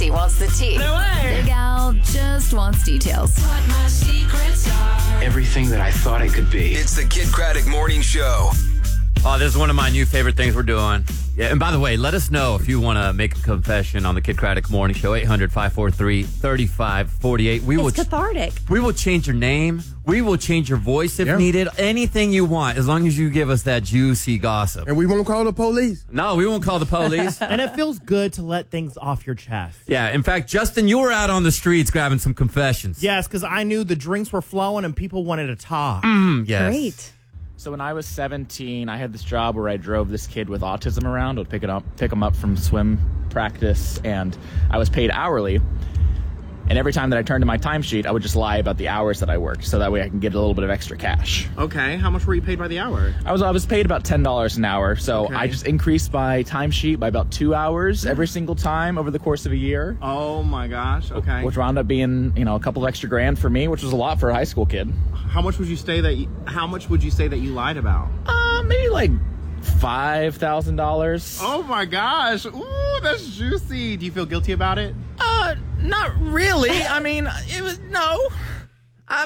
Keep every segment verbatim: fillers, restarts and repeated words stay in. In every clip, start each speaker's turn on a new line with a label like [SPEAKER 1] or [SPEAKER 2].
[SPEAKER 1] Juicy wants the tea.
[SPEAKER 2] No way.
[SPEAKER 3] Big Al just wants details.
[SPEAKER 2] What my secrets are.
[SPEAKER 4] Everything that I thought I could be.
[SPEAKER 5] It's the Kid Craddock Morning Show.
[SPEAKER 6] Oh, this is one of my new favorite things we're doing. Yeah, and by the way, let us know if you want to make a confession on the Kid Craddock Morning Show. eight hundred, five four three, three five four eight. We
[SPEAKER 7] It's
[SPEAKER 6] will
[SPEAKER 7] cathartic.
[SPEAKER 6] We will change your name. We will change your voice if
[SPEAKER 8] Yeah.
[SPEAKER 6] needed. Anything you want, as long as you give us that juicy gossip.
[SPEAKER 8] And we won't call the police.
[SPEAKER 6] No, we won't call the police.
[SPEAKER 9] And it feels good to let things off your chest.
[SPEAKER 6] Yeah, in fact, Justin, you were out on the streets grabbing some confessions.
[SPEAKER 9] Yes, because I knew the drinks were flowing and people wanted to talk.
[SPEAKER 6] Mm, yes.
[SPEAKER 7] Great.
[SPEAKER 10] So when I was seventeen, I had this job where I drove this kid with autism around. I would pick it up, pick him up from swim practice, and I was paid hourly. And every time that I turned to my timesheet, I would just lie about the hours that I worked, so that way I can get a little bit of extra cash.
[SPEAKER 11] Okay, how much were you paid by the hour?
[SPEAKER 10] I was I was paid about ten dollars an hour, so
[SPEAKER 11] Okay.
[SPEAKER 10] I just increased my timesheet by about two hours every single time over the course of a year.
[SPEAKER 11] Oh my gosh, okay.
[SPEAKER 10] Which wound up being, you know, a couple of extra grand for me, which was a lot for a high school kid.
[SPEAKER 11] How much would you say that? You, how much would you say that you lied about?
[SPEAKER 10] Uh, maybe like five thousand dollars.
[SPEAKER 11] Oh my gosh, ooh, that's juicy. Do you feel guilty about it?
[SPEAKER 10] Uh, not really. I mean, it was no. I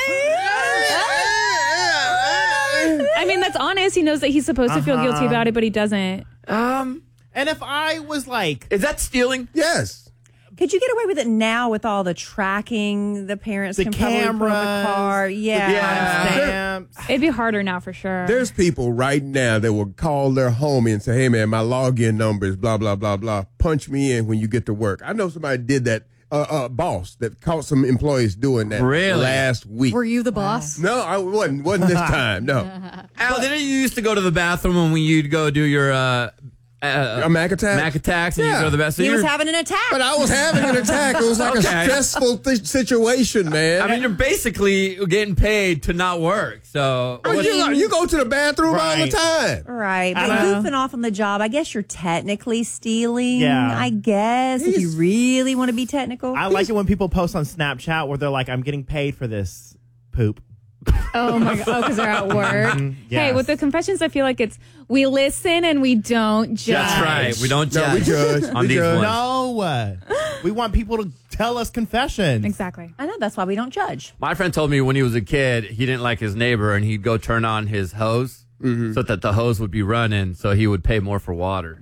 [SPEAKER 10] mean,
[SPEAKER 12] I mean, that's honest. He knows that he's supposed to feel
[SPEAKER 9] Uh-huh.
[SPEAKER 12] guilty about it, but he doesn't.
[SPEAKER 6] Um,
[SPEAKER 9] And if I was like,
[SPEAKER 6] is that stealing?
[SPEAKER 8] Yes.
[SPEAKER 7] Could you get away with it now with all the tracking the parents
[SPEAKER 9] The
[SPEAKER 7] can probably put on the
[SPEAKER 9] cameras,
[SPEAKER 7] car? Yeah.
[SPEAKER 8] Yeah.
[SPEAKER 9] stamps.
[SPEAKER 12] It'd be harder now for sure.
[SPEAKER 8] There's people right now that will call their homie and say, hey, man, my login number is blah, blah, blah, blah. Punch me in when you get to work. I know somebody did that, uh, uh, boss, that caught some employees doing that
[SPEAKER 6] Really?
[SPEAKER 8] last week.
[SPEAKER 13] Were you the boss?
[SPEAKER 8] No, I wasn't. Wasn't this time, no.
[SPEAKER 6] Al, didn't you used to go to the bathroom when you'd go do your uh, uh,
[SPEAKER 8] A Mac attack?
[SPEAKER 6] Mac attacks and
[SPEAKER 8] Yeah.
[SPEAKER 6] you go to the bathroom?
[SPEAKER 7] He was having an attack.
[SPEAKER 8] But I was having an attack. It was like
[SPEAKER 6] Okay.
[SPEAKER 8] a stressful th- situation, man.
[SPEAKER 6] I mean, you're basically getting paid to not work. So
[SPEAKER 8] Well,
[SPEAKER 6] what-
[SPEAKER 8] you, you go to the bathroom all the
[SPEAKER 9] Right.
[SPEAKER 8] time.
[SPEAKER 7] Right. But
[SPEAKER 9] I know.
[SPEAKER 7] goofing off on the job, I guess you're technically stealing.
[SPEAKER 9] Yeah.
[SPEAKER 7] I guess, if you
[SPEAKER 8] He's-
[SPEAKER 7] really want to be technical.
[SPEAKER 9] I like it when people post on Snapchat where they're like, I'm getting paid for this poop.
[SPEAKER 12] Oh my god! Oh, because they're at work. Hey,
[SPEAKER 9] Yes.
[SPEAKER 12] with the confessions, I feel like it's we listen and we don't judge.
[SPEAKER 6] That's right. We don't
[SPEAKER 8] No,
[SPEAKER 6] judge.
[SPEAKER 8] we judge.
[SPEAKER 6] on
[SPEAKER 8] We
[SPEAKER 6] these
[SPEAKER 8] judge.
[SPEAKER 6] ones.
[SPEAKER 9] No. We want people to tell us confessions.
[SPEAKER 12] Exactly.
[SPEAKER 7] I know, that's why we don't judge.
[SPEAKER 6] My friend told me when he was a kid, he didn't like his neighbor, and he'd go turn on his hose so that the hose would be running, so he would pay more for water.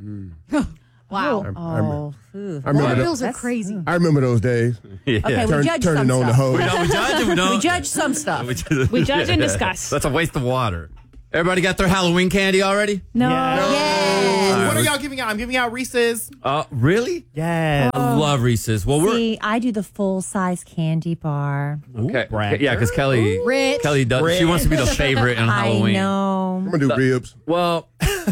[SPEAKER 13] Wow.
[SPEAKER 7] Oh, ooh.
[SPEAKER 8] I remember,
[SPEAKER 13] Water
[SPEAKER 8] tho-
[SPEAKER 13] bills are crazy.
[SPEAKER 8] I remember those days.
[SPEAKER 6] Yeah.
[SPEAKER 7] Okay, we
[SPEAKER 8] Turn,
[SPEAKER 7] judge
[SPEAKER 8] turning
[SPEAKER 7] some
[SPEAKER 8] on the
[SPEAKER 7] stuff.
[SPEAKER 8] hose.
[SPEAKER 6] We don't we judge and we don't.
[SPEAKER 7] We judge some stuff.
[SPEAKER 6] We just-
[SPEAKER 12] We judge and discuss.
[SPEAKER 6] That's a waste of water. Everybody got their Halloween candy already?
[SPEAKER 12] No.
[SPEAKER 9] Yes.
[SPEAKER 7] Yes.
[SPEAKER 9] What are y'all giving out? I'm giving out Reese's.
[SPEAKER 6] Uh, really?
[SPEAKER 9] Yes.
[SPEAKER 6] I love Reese's. Well, we're
[SPEAKER 7] See, I do the full size candy bar.
[SPEAKER 6] okay.
[SPEAKER 9] brag.
[SPEAKER 6] Yeah, because Kelly,
[SPEAKER 13] Rich.
[SPEAKER 6] Kelly does. She wants to be the favorite in Halloween.
[SPEAKER 7] I know.
[SPEAKER 8] I'm going to do ribs.
[SPEAKER 6] Well,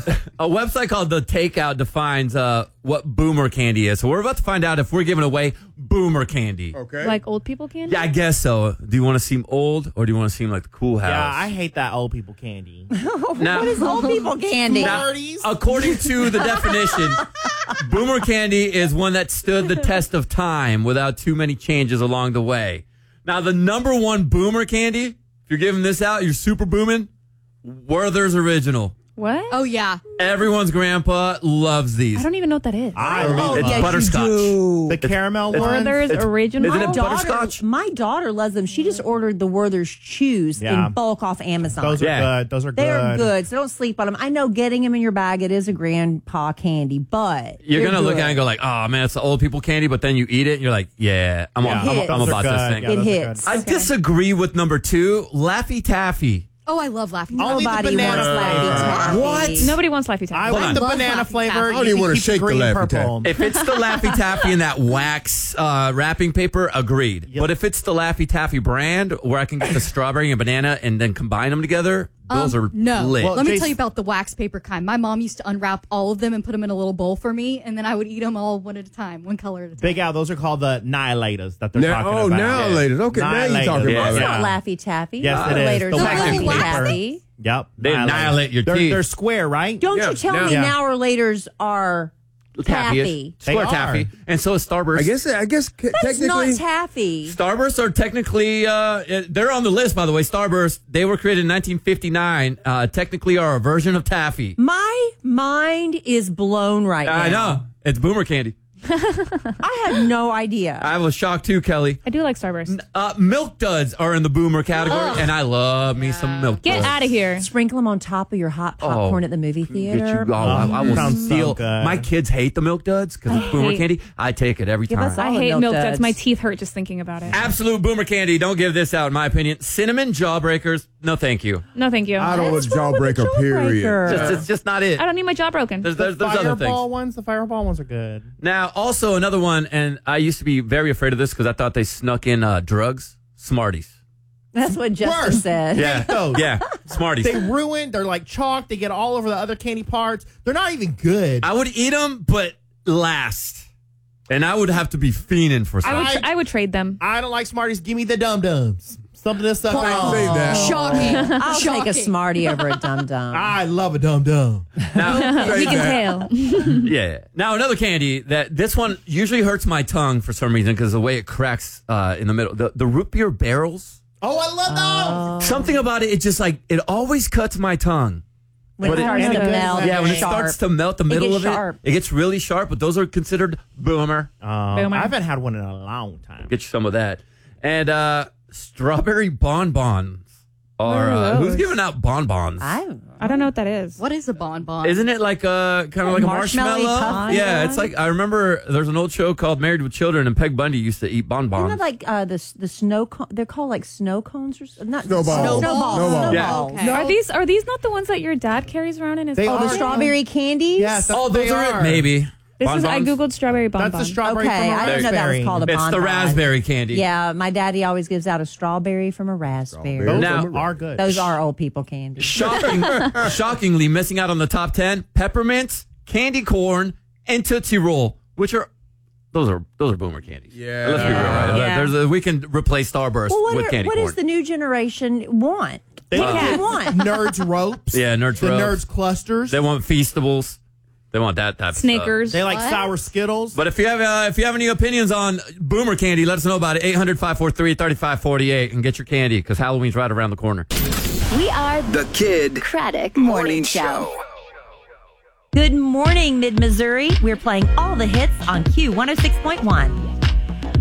[SPEAKER 6] a website called The Takeout defines uh, what boomer candy is. So we're about to find out if we're giving away boomer candy.
[SPEAKER 8] Okay.
[SPEAKER 12] Like old people candy?
[SPEAKER 6] Yeah, I guess so. Do you want to seem old or do you want to seem like the cool house?
[SPEAKER 9] Yeah, I hate that old people candy.
[SPEAKER 6] Now,
[SPEAKER 7] What is old people candy?
[SPEAKER 9] Smarties.
[SPEAKER 6] according to the definition, boomer candy is one that stood the test of time without too many changes along the way. Now, the number one boomer candy, if you're giving this out, you're super booming, Werther's Original.
[SPEAKER 12] What?
[SPEAKER 13] Oh, yeah.
[SPEAKER 6] Everyone's grandpa loves these.
[SPEAKER 12] I don't even know what that is.
[SPEAKER 9] I
[SPEAKER 8] Oh,
[SPEAKER 9] love
[SPEAKER 6] It's
[SPEAKER 7] yes,
[SPEAKER 6] butterscotch.
[SPEAKER 7] you do.
[SPEAKER 9] the caramel ones.
[SPEAKER 12] Werther's
[SPEAKER 6] It's-
[SPEAKER 12] Original.
[SPEAKER 6] isn't it
[SPEAKER 7] My daughter,
[SPEAKER 6] butterscotch?
[SPEAKER 7] my daughter loves them. She just ordered the Werther's Chews
[SPEAKER 9] Yeah.
[SPEAKER 7] in bulk off Amazon.
[SPEAKER 9] Those are
[SPEAKER 6] Yeah.
[SPEAKER 9] good. Those are good.
[SPEAKER 7] They're good, so don't sleep on them. I know getting them in your bag, it is a grandpa candy, but
[SPEAKER 6] You're
[SPEAKER 7] they're
[SPEAKER 6] going to look
[SPEAKER 7] good.
[SPEAKER 6] at it and go like, oh, man, it's the old people candy. But then you eat it and you're like, yeah, I'm,
[SPEAKER 9] Yeah.
[SPEAKER 6] I'm, I'm,
[SPEAKER 7] Hits.
[SPEAKER 6] I'm
[SPEAKER 9] Those are
[SPEAKER 6] about this
[SPEAKER 9] good.
[SPEAKER 6] thing.
[SPEAKER 9] Yeah,
[SPEAKER 7] It
[SPEAKER 9] those are
[SPEAKER 7] hits.
[SPEAKER 9] good.
[SPEAKER 6] I disagree with number two, Laffy Taffy.
[SPEAKER 13] Oh, I love laughing.
[SPEAKER 9] Only the
[SPEAKER 7] Nobody
[SPEAKER 9] banana
[SPEAKER 7] wants Laffy
[SPEAKER 9] flavor.
[SPEAKER 7] Taffy.
[SPEAKER 6] What?
[SPEAKER 12] Nobody wants Laffy Taffy.
[SPEAKER 9] I
[SPEAKER 6] Hold
[SPEAKER 9] like
[SPEAKER 6] on.
[SPEAKER 9] the
[SPEAKER 13] Love
[SPEAKER 9] banana
[SPEAKER 13] Laffy
[SPEAKER 9] flavor.
[SPEAKER 13] Taffy.
[SPEAKER 8] I don't
[SPEAKER 9] You
[SPEAKER 8] even
[SPEAKER 9] can
[SPEAKER 8] wanna
[SPEAKER 9] keep the
[SPEAKER 8] shake the
[SPEAKER 9] green
[SPEAKER 8] Laffy
[SPEAKER 9] purple.
[SPEAKER 6] If it's the Laffy Taffy in that wax uh, wrapping paper, agreed.
[SPEAKER 9] Yep.
[SPEAKER 6] But if it's the Laffy Taffy brand where I can get the strawberry and banana and then combine them together, those
[SPEAKER 13] Um,
[SPEAKER 6] are
[SPEAKER 13] no.
[SPEAKER 6] lit.
[SPEAKER 9] Well,
[SPEAKER 13] Let me
[SPEAKER 9] Jason-
[SPEAKER 13] tell you about the wax paper kind. My mom used to unwrap all of them and put them in a little bowl for me, and then I would eat them all one at a time, one color at a time.
[SPEAKER 9] Big Al, those are called the Nihilators that they're
[SPEAKER 8] Now,
[SPEAKER 9] talking
[SPEAKER 8] oh,
[SPEAKER 9] about.
[SPEAKER 8] now later. Okay, now you're
[SPEAKER 9] Nihilators.
[SPEAKER 8] talking
[SPEAKER 6] Yeah.
[SPEAKER 8] about
[SPEAKER 7] It's
[SPEAKER 8] it.
[SPEAKER 7] not Laffy Taffy.
[SPEAKER 9] Yes, it is.
[SPEAKER 7] Later.
[SPEAKER 9] The
[SPEAKER 7] It's
[SPEAKER 13] waxing
[SPEAKER 7] Laffy
[SPEAKER 13] paper.
[SPEAKER 7] Taffy.
[SPEAKER 9] Yep.
[SPEAKER 6] They
[SPEAKER 9] Nihilators.
[SPEAKER 6] annihilate your
[SPEAKER 9] they're,
[SPEAKER 6] teeth.
[SPEAKER 9] They're square, right?
[SPEAKER 7] Don't
[SPEAKER 8] Yeah,
[SPEAKER 7] you tell
[SPEAKER 8] now-
[SPEAKER 7] me
[SPEAKER 9] Yeah.
[SPEAKER 7] now or laters are
[SPEAKER 6] Taffy.
[SPEAKER 7] taffy.
[SPEAKER 6] is Square
[SPEAKER 9] They are.
[SPEAKER 6] taffy. And so is Starburst.
[SPEAKER 8] I guess, I guess c-
[SPEAKER 7] That's
[SPEAKER 8] technically.
[SPEAKER 7] not taffy.
[SPEAKER 6] Starbursts are technically, uh, they're on the list, by the way. Starburst, they were created in nineteen fifty-nine, uh, technically are a version of taffy.
[SPEAKER 7] My mind is blown right now.
[SPEAKER 6] I know. It's boomer candy.
[SPEAKER 7] I had no idea.
[SPEAKER 6] I was shocked too, Kelly.
[SPEAKER 12] I do like Starburst.
[SPEAKER 6] Uh, milk duds are in the boomer category,
[SPEAKER 12] Ugh.
[SPEAKER 6] and I love me some milk
[SPEAKER 12] Get
[SPEAKER 6] duds.
[SPEAKER 12] out of here.
[SPEAKER 7] Sprinkle them on top of your hot popcorn
[SPEAKER 6] Oh,
[SPEAKER 7] at the movie
[SPEAKER 6] Get
[SPEAKER 7] theater.
[SPEAKER 6] you, oh, I, I will
[SPEAKER 9] Sounds so
[SPEAKER 6] steal.
[SPEAKER 9] good.
[SPEAKER 6] My kids hate the milk duds because it's boomer
[SPEAKER 12] hate-
[SPEAKER 6] candy. I take it every
[SPEAKER 7] Give
[SPEAKER 6] time.
[SPEAKER 7] us all
[SPEAKER 12] I
[SPEAKER 7] the
[SPEAKER 12] hate
[SPEAKER 7] milk
[SPEAKER 12] milk duds.
[SPEAKER 7] duds.
[SPEAKER 12] My teeth hurt just thinking about it.
[SPEAKER 6] Absolute boomer candy. Don't give this out, in my opinion. Cinnamon jawbreakers. No, thank you.
[SPEAKER 12] No, thank you.
[SPEAKER 8] I don't want
[SPEAKER 7] What's wrong with the
[SPEAKER 8] jawbreaker, period.
[SPEAKER 7] jawbreaker?
[SPEAKER 6] Just, it's just not it.
[SPEAKER 12] I don't need my jaw broken.
[SPEAKER 6] There's, there's,
[SPEAKER 9] The
[SPEAKER 6] there's other
[SPEAKER 9] fireball
[SPEAKER 6] things.
[SPEAKER 9] ones, the fireball ones are good.
[SPEAKER 6] Now, also another one, and I used to be very afraid of this because I thought they snuck in uh, drugs. Smarties.
[SPEAKER 7] That's what Justin
[SPEAKER 9] Worse.
[SPEAKER 7] said.
[SPEAKER 6] Yeah,
[SPEAKER 9] those.
[SPEAKER 6] yeah, Smarties.
[SPEAKER 9] They ruin. They're like chalk. They get all over the other candy parts. They're not even good.
[SPEAKER 6] I would eat them, but last. And I would have to be fiending for
[SPEAKER 12] I
[SPEAKER 6] some.
[SPEAKER 12] would, tr- I would trade them.
[SPEAKER 9] I don't like Smarties. Give me the Dum Dums. Something to suck on.
[SPEAKER 8] Say that.
[SPEAKER 13] Shock me.
[SPEAKER 7] I'll take a
[SPEAKER 13] Shocking.
[SPEAKER 7] Smartie over a Dum Dum.
[SPEAKER 9] I love a Dum Dum.
[SPEAKER 6] Now,
[SPEAKER 8] Say
[SPEAKER 12] You can
[SPEAKER 8] that.
[SPEAKER 12] tell.
[SPEAKER 6] yeah. Now another candy that this one usually hurts my tongue for some reason because the way it cracks uh, in the middle. The the root beer barrels.
[SPEAKER 9] Oh, I love those.
[SPEAKER 6] Something about it. It just like it always cuts my tongue.
[SPEAKER 7] When
[SPEAKER 6] But
[SPEAKER 7] it
[SPEAKER 6] it-
[SPEAKER 7] starts
[SPEAKER 9] and
[SPEAKER 7] to
[SPEAKER 9] it goes
[SPEAKER 7] melt,
[SPEAKER 9] like
[SPEAKER 6] Yeah, when it
[SPEAKER 7] sharp.
[SPEAKER 6] starts to melt the middle
[SPEAKER 7] gets
[SPEAKER 6] of
[SPEAKER 7] sharp.
[SPEAKER 6] it, it gets really sharp. But those are considered boomer.
[SPEAKER 9] Um,
[SPEAKER 12] Boomer.
[SPEAKER 9] I haven't had one in a long time.
[SPEAKER 6] Get you some of that. And uh, strawberry bonbons are.
[SPEAKER 12] What are
[SPEAKER 6] Uh, who's
[SPEAKER 12] those?
[SPEAKER 6] giving out bonbons?
[SPEAKER 7] I,
[SPEAKER 12] I don't know what that is.
[SPEAKER 13] What is a bonbon?
[SPEAKER 6] Isn't it like a kind of like a
[SPEAKER 7] Marshmallow
[SPEAKER 6] marshmallow?
[SPEAKER 7] puff
[SPEAKER 6] Yeah,
[SPEAKER 7] bonbon?
[SPEAKER 6] it's like I remember there's an old show called Married with Children, and Peg Bundy used to eat bonbons.
[SPEAKER 7] Isn't it like uh, the the snow? Cone, they're called like snow cones or s- not
[SPEAKER 8] Snowballs.
[SPEAKER 7] Snowballs.
[SPEAKER 8] Snowballs.
[SPEAKER 6] Yeah.
[SPEAKER 7] Snowballs.
[SPEAKER 13] Okay.
[SPEAKER 12] Are these are these not the ones that your dad carries around in his
[SPEAKER 9] They
[SPEAKER 7] Oh,
[SPEAKER 12] pocket?
[SPEAKER 7] the
[SPEAKER 9] are.
[SPEAKER 7] strawberry candies.
[SPEAKER 9] Yes, that's
[SPEAKER 6] oh,
[SPEAKER 9] what
[SPEAKER 6] those
[SPEAKER 9] they
[SPEAKER 6] are,
[SPEAKER 9] are.
[SPEAKER 6] it. Maybe.
[SPEAKER 12] This is I
[SPEAKER 6] Bonbons?
[SPEAKER 12] googled strawberry bonbon.
[SPEAKER 9] That's the strawberry
[SPEAKER 7] Okay,
[SPEAKER 9] from a
[SPEAKER 7] I didn't know that was
[SPEAKER 9] raspberry.
[SPEAKER 7] called a
[SPEAKER 6] It's
[SPEAKER 7] bonbon.
[SPEAKER 6] the raspberry candy.
[SPEAKER 7] Yeah, my daddy always gives out a strawberry from a raspberry.
[SPEAKER 8] Strawberry.
[SPEAKER 6] Now-
[SPEAKER 9] Those are good.
[SPEAKER 7] Those are old people candy.
[SPEAKER 6] Shocking, shockingly, missing out on the top ten: peppermints, candy corn, and Tootsie Roll, which are those are those are boomer candies.
[SPEAKER 8] Yeah.
[SPEAKER 6] let's be real. Right?
[SPEAKER 12] Yeah.
[SPEAKER 6] There's a, we can replace Starburst
[SPEAKER 7] Well, what,
[SPEAKER 6] with
[SPEAKER 7] are,
[SPEAKER 6] candy
[SPEAKER 7] what
[SPEAKER 6] corn.
[SPEAKER 7] does the new generation want?
[SPEAKER 9] They
[SPEAKER 7] What do
[SPEAKER 9] want
[SPEAKER 7] they want?
[SPEAKER 9] Nerds ropes.
[SPEAKER 6] Yeah, Nerds
[SPEAKER 9] the
[SPEAKER 6] ropes.
[SPEAKER 9] Nerds clusters.
[SPEAKER 6] They want Feastables. They want that type of stuff.
[SPEAKER 12] Snickers.
[SPEAKER 9] They like
[SPEAKER 13] What?
[SPEAKER 9] sour Skittles.
[SPEAKER 6] But if you have uh, if you have any opinions on boomer candy, let us know about it. eight hundred, five four three, three five four eight and get your candy because Halloween's right around the corner.
[SPEAKER 1] We are
[SPEAKER 5] The Kid
[SPEAKER 1] Craddock
[SPEAKER 5] Morning
[SPEAKER 1] Morning
[SPEAKER 5] Show.
[SPEAKER 1] Show.
[SPEAKER 14] Good morning, Mid Missouri. We're playing all the hits on Q one oh six point one.